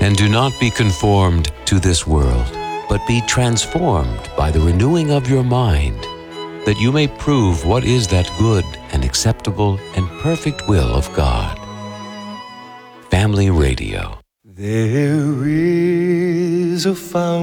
And do not be conformed to this world, but be transformed by the renewing of your mind, that you may prove what is that good and acceptable and perfect will of God. Family Radio. There is a fountain